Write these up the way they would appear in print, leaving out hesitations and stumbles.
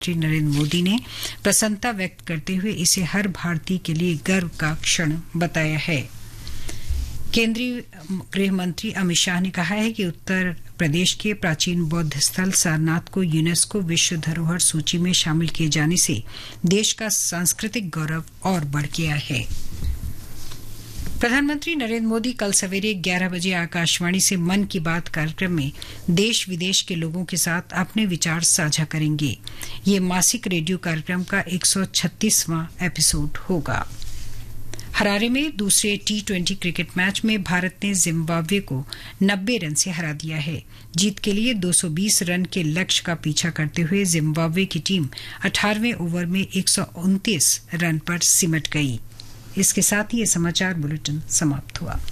श्री नरेंद्र मोदी ने प्रसन्नता व्यक्त करते हुए इसे हर भारतीय के लिए गर्व का क्षण बताया है। केंद्रीय गृह मंत्री अमित शाह ने कहा है कि उत्तर प्रदेश के प्राचीन बौद्ध स्थल सारनाथ को यूनेस्को विश्व धरोहर सूची में शामिल किए जाने से देश का सांस्कृतिक गौरव और बढ़ गया है। प्रधानमंत्री नरेंद्र मोदी कल सवेरे 11 बजे आकाशवाणी से मन की बात कार्यक्रम में देश विदेश के लोगों के साथ अपने विचार साझा करेंगे। ये मासिक रेडियो कार्यक्रम का 136वां एपिसोड होगा। हरारे में दूसरे T20 क्रिकेट मैच में भारत ने जिम्बाब्वे को 90 रन से हरा दिया है। जीत के लिए 220 रन के लक्ष्य का पीछा करते हुए जिम्बाब्वे की टीम 18वें ओवर में 129 रन पर सिमट गई। इसके साथ ही ये समाचार बुलेटिन समाप्त हुआ।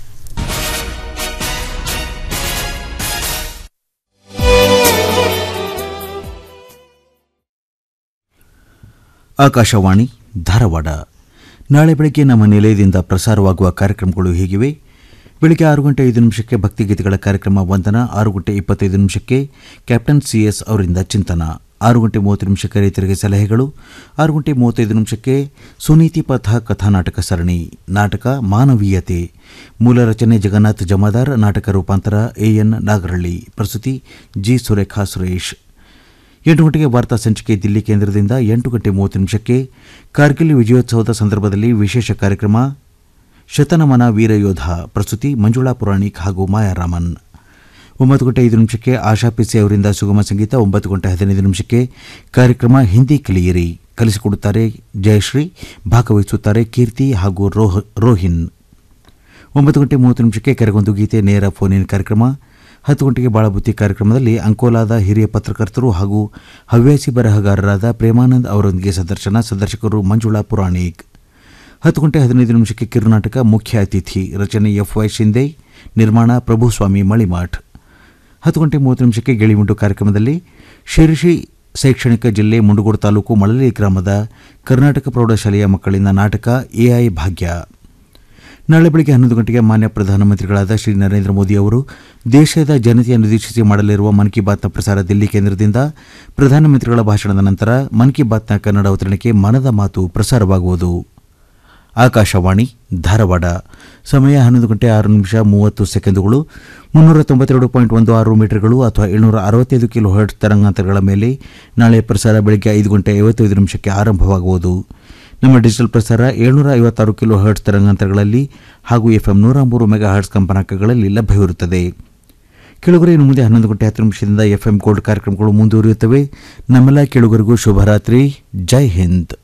ಆಕಾಶವಾಣಿ ಧಾರವಾಡ. ನಾಳೆ ಬೆಳಗ್ಗೆ ನಮ್ಮ ನಿಲಯದಿಂದ ಪ್ರಸಾರವಾಗುವ ಕಾರ್ಯಕ್ರಮಗಳು ಹೀಗಿವೆ. ಬೆಳಗ್ಗೆ 6:05 ಭಕ್ತಿಗೀತೆಗಳ ಕಾರ್ಯಕ್ರಮ ವಂದನ, 6:25 ಕ್ಯಾಪ್ಟನ್ CS ಅವರಿಂದ ಚಿಂತನ, 6:30 ರೈತರಿಗೆ ಸಲಹೆಗಳು, 6:35 ಸುನೀತಿ ಪಥ ಕಥಾನಾಟಕ ಸರಣಿ, ನಾಟಕ ಮಾನವೀಯತೆ, ಮೂಲ ರಚನೆ ಜಗನ್ನಾಥ್ ಜಮಾದಾರ್, ನಾಟಕ ರೂಪಾಂತರ AN ನಾಗರಹಳ್ಳಿ, ಪ್ರಸ್ತುತಿ G ಸುರೇಖಾ ಸುರೇಶ್. 8 ಗಂಟೆಗೆ ವಾರ್ತಾ ಸಂಚಿಕೆ ದಿಲ್ಲಿ ಕೇಂದ್ರದಿಂದ, 8:30 ಕಾರ್ಗಿಲ್ ವಿಜಯೋತ್ಸವದ ಸಂದರ್ಭದಲ್ಲಿ ವಿಶೇಷ ಕಾರ್ಯಕ್ರಮ ಶತನಮನ ವೀರಯೋಧ, ಪ್ರಸ್ತುತಿ ಮಂಜುಳಾ ಪುರಾಣಿಕ್ ಹಾಗೂ ಮಾಯಾರಾಮನ್. 9:05 ಆಶಾ ಪಿಸಿ ಅವರಿಂದ ಸುಗಮ ಸಂಗೀತ, 9:15 ಕಾರ್ಯಕ್ರಮ ಹಿಂದಿ ಕಲಿಯಿರಿ, ಕಲಿಸಿಕೊಡುತ್ತಾರೆ ಜಯಶ್ರೀ, ಭಾಗವಹಿಸುತ್ತಾರೆ ಕೀರ್ತಿ ಹಾಗೂ ರೋಹಿನ್. 9:30 ಕೆರೆಗೊಂದು ಗೀತೆ ನೇರ ಫೋನ್ ಇನ್ ಕಾರ್ಯಕ್ರಮ. 10 ಗಂಟೆಗೆ ಬಾಳಬುತ್ತಿ ಕಾರ್ಯಕ್ರಮದಲ್ಲಿ ಅಂಕೋಲಾದ ಹಿರಿಯ ಪತ್ರಕರ್ತರು ಹಾಗೂ ಹವ್ಯಾಸಿ ಬರಹಗಾರರಾದ ಪ್ರೇಮಾನಂದ್ ಅವರೊಂದಿಗೆ ಸಂದರ್ಶಕರು ಮಂಜುಳಾ ಪುರಾಣಿಕ್. 10:15 ಕಿರುನಾಟಕ ಮುಖ್ಯ ಅತಿಥಿ, ರಚನೆ FY ಶಿಂದೆ, ನಿರ್ಮಾಣ ಪ್ರಭುಸ್ವಾಮಿ ಮಳಿಮಠ್. 10:30 ಗೆಳಿಮಿಂಡು ಕಾರ್ಯಕ್ರಮದಲ್ಲಿ ಶಿರಸಿ ಶೈಕ್ಷಣಿಕ ಜಿಲ್ಲೆ ಮುಂಡಗೋಡು ತಾಲೂಕು ಮಳಲಿ ಗ್ರಾಮದ ಕರ್ನಾಟಕ ಪ್ರೌಢಶಾಲೆಯ ಮಕ್ಕಳಿಂದ ನಾಟಕ AI ಭಾಗ್ಯ. ನಾಳೆ ಬೆಳಗ್ಗೆ 11 ಗಂಟೆಗೆ ಮಾನ್ಯ ಪ್ರಧಾನಮಂತ್ರಿಗಳಾದ ಶ್ರೀ ನರೇಂದ್ರ ಮೋದಿ ಅವರು ದೇಶದ ಜನತೆಯನ್ನುದ್ದೇಶಿಸಿ ಮಾಡಲಿರುವ ಮನ್ ಕಿ ಬಾತ್ನ ಪ್ರಸಾರ ದಿಲ್ಲಿ ಕೇಂದ್ರದಿಂದ. ಪ್ರಧಾನಮಂತ್ರಿಗಳ ಭಾಷಣದ ನಂತರ ಮನ್ ಕಿ ಬಾತ್ನ ಕನ್ನಡ ಅವತರಣಿಕೆ ಮನದ ಮಾತು ಪ್ರಸಾರವಾಗುವುದು. ಆಕಾಶವಾಣಿ ಧಾರವಾಡ. ಸಮಯ 11:06 392.16 ಮೀಟರ್ಗಳು ಅಥವಾ 765 ಕಿಲೋ ಹರ್ಟ್ಜ್ ತರಂಗಾಂತರಗಳ ಮೇಲೆ ನಾಳೆ ಪ್ರಸಾರ ಬೆಳಗ್ಗೆ 5:55 ಆರಂಭವಾಗುವುದು. ನಮ್ಮ ಡಿಜಿಟಲ್ ಪ್ರಸಾರ 756 ಕಿಲೋ ಹರ್ಟ್ಜ್ ತರಂಗಾಂತರಗಳಲ್ಲಿ ಹಾಗೂ FM 103 ಮೆಗಾ ಹರ್ಟ್ಜ್ ಕಂಪನಾಂಕಗಳಲ್ಲಿ ಲಭ್ಯವಿರುತ್ತದೆ. ಕೆಳಗರೆ ಇನ್ನು ಮುಂದೆ 11:10 FM ಗೋಲ್ಡ್ ಕಾರ್ಯಕ್ರಮಗಳು ಮುಂದುವರಿಯುತ್ತವೆ. ನಮ್ಮೆಲ್ಲ ಕೆಳಗರಿಗೂ ಶುಭರಾತ್ರಿ. ಜೈ ಹಿಂದ್.